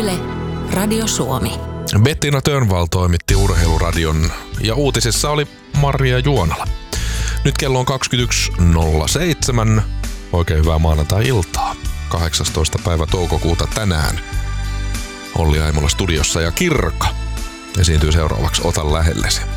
Yle, Radio Suomi. Bettina Törnvall toimitti Urheiluradion ja uutisissa oli Maria Juonala. Nyt kello on 21.07. Oikein hyvää maanantai-iltaa. 18. päivä toukokuuta tänään. Olli Aimola studiossa ja Kirkka esiintyy seuraavaksi Ota lähellesi.